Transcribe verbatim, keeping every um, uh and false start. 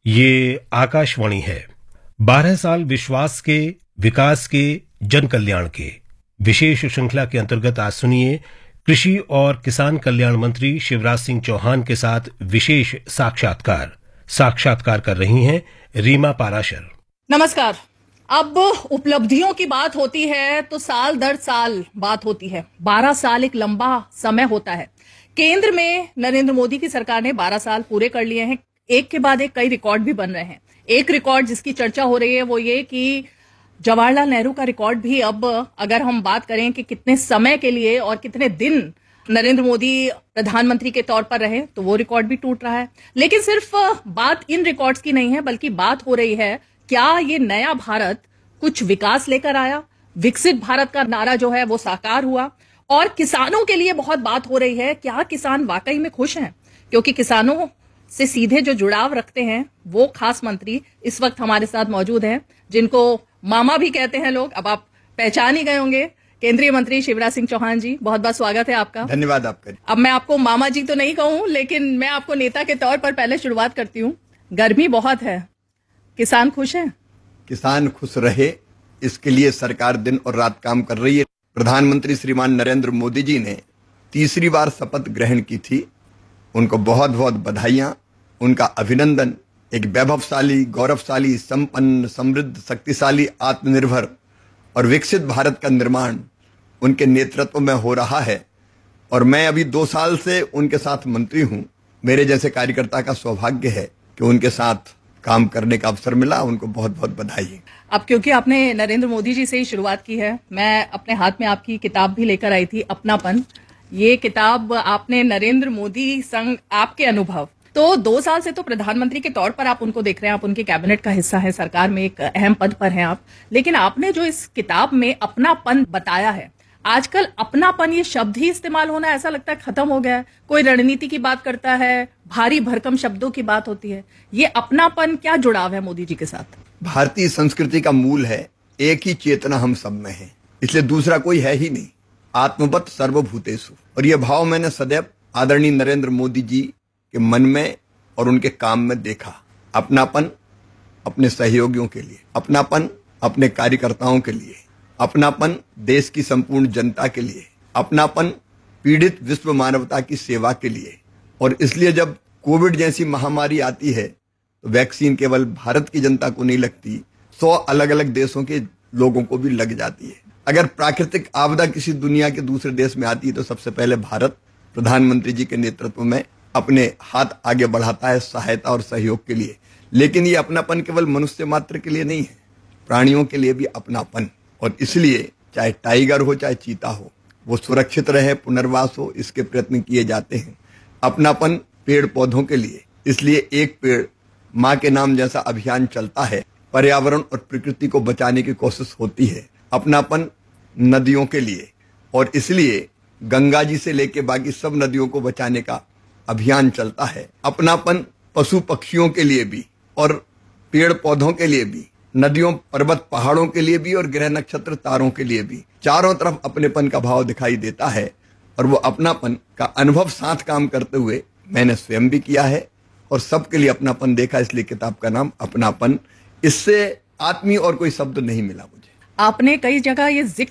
ये आकाशवाणी है। बारह साल विश्वास के, विकास के, जन कल्याण के विशेष श्रृंखला के अंतर्गत आज सुनिए कृषि और किसान कल्याण मंत्री शिवराज सिंह चौहान के साथ विशेष साक्षात्कार। साक्षात्कार कर रही हैं रीमा पाराशर। नमस्कार। अब उपलब्धियों की बात होती है तो साल दर साल बात होती है। बारह साल एक लंबा समय होता है। केंद्र में नरेंद्र मोदी की सरकार ने बारह साल पूरे कर लिए हैं। एक के बाद एक कई रिकॉर्ड भी बन रहे हैं। एक रिकॉर्ड जिसकी चर्चा हो रही है वो ये कि जवाहरलाल नेहरू का रिकॉर्ड भी अब अगर हम बात करें कि कितने समय के लिए और कितने दिन नरेंद्र मोदी प्रधानमंत्री के तौर पर रहे तो वो रिकॉर्ड भी टूट रहा है। लेकिन सिर्फ बात इन रिकॉर्ड्स की नहीं है, बल्कि बात हो रही है क्या ये नया भारत कुछ विकास लेकर आया, विकसित भारत का नारा जो है वो साकार हुआ। और किसानों के लिए बहुत बात हो रही है, क्या किसान वाकई में खुश हैं, क्योंकि किसानों से सीधे जो जुड़ाव रखते हैं वो खास मंत्री इस वक्त हमारे साथ मौजूद हैं, जिनको मामा भी कहते हैं लोग। अब आप पहचान ही गए होंगे, केंद्रीय मंत्री शिवराज सिंह चौहान जी, बहुत बहुत स्वागत है आपका। धन्यवाद आपका। अब मैं आपको मामा जी तो नहीं कहूं, लेकिन मैं आपको नेता के तौर पर पहले शुरुआत करती हूं। गर्मी बहुत है, किसान खुश हैं? किसान खुश रहे इसके लिए सरकार दिन और रात काम कर रही है। प्रधानमंत्री श्रीमान नरेंद्र मोदी जी ने तीसरी बार शपथ ग्रहण की थी। उनको बहुत बहुत बधाइयां, उनका अभिनंदन। एक वैभवशाली, गौरवशाली, संपन्न, समृद्ध, शक्तिशाली, आत्मनिर्भर और विकसित भारत का निर्माण उनके नेतृत्व में हो रहा है। और मैं अभी दो साल से उनके साथ मंत्री हूं। मेरे जैसे कार्यकर्ता का सौभाग्य है कि उनके साथ काम करने का अवसर मिला। उनको बहुत बहुत बधाई। अब क्योंकि आपने नरेंद्र मोदी जी से ही शुरुआत की है, मैं अपने हाथ में आपकी किताब भी लेकर आई थी, अपनापन। ये किताब आपने नरेंद्र मोदी संग आपके अनुभव, तो दो साल से तो प्रधानमंत्री के तौर पर आप उनको देख रहे हैं, आप उनके कैबिनेट का हिस्सा है, सरकार में एक अहम पद पर हैं आप। लेकिन आपने जो इस किताब में अपनापन बताया है, आजकल अपनापन ये शब्द ही इस्तेमाल होना ऐसा लगता है खत्म हो गया है। कोई रणनीति की बात करता है, भारी भरकम शब्दों की बात होती है। ये अपनापन क्या जुड़ाव है मोदी जी के साथ? भारतीय संस्कृति का मूल है एक ही चेतना हम सब में है, इसलिए दूसरा कोई है ही नहीं। आत्मवत सर्वभूतेषु। और यह भाव मैंने सदैव आदरणीय नरेंद्र मोदी जी के मन में और उनके काम में देखा। अपनापन अपने सहयोगियों के लिए, अपनापन अपने कार्यकर्ताओं के लिए, अपनापन देश की संपूर्ण जनता के लिए, अपनापन पीड़ित विश्व मानवता की सेवा के लिए। और इसलिए जब कोविड जैसी महामारी आती है तो वैक्सीन केवल भारत की जनता को नहीं लगती, सौ अलग अलग देशों के लोगों को भी लग जाती है। अगर प्राकृतिक आपदा किसी दुनिया के दूसरे देश में आती है तो सबसे पहले भारत प्रधानमंत्री जी के नेतृत्व में अपने हाथ आगे बढ़ाता है सहायता और सहयोग के लिए। लेकिन ये अपनापन केवल मनुष्य मात्र के लिए नहीं है, प्राणियों के लिए भी अपनापन। और इसलिए चाहे टाइगर हो चाहे चीता हो, वो सुरक्षित रहे, पुनर्वास हो, इसके प्रयत्न किए जाते हैं। अपनापन पेड़ पौधों के लिए, इसलिए एक पेड़ माँ के नाम जैसा अभियान चलता है। पर्यावरण और प्रकृति को बचाने की कोशिश होती है। अपनापन नदियों के लिए, और इसलिए गंगा जी से लेके बाकी सब नदियों को बचाने का अभियान चलता है। अपनापन पशु पक्षियों के लिए भी और पेड़ पौधों के लिए भी, नदियों, पर्वत, पहाड़ों के लिए भी और ग्रह नक्षत्र तारों के लिए भी। चारों तरफ अपनेपन का भाव दिखाई देता है। और वो अपनापन का अनुभव साथ काम करते हुए मैंने स्वयं भी किया है और सबके लिए अपनापन देखा, इसलिए किताब का नाम अपनापन। इससे आत्मीय और कोई शब्द नहीं मिला मुझे। आपने कई जगह ये जिक्र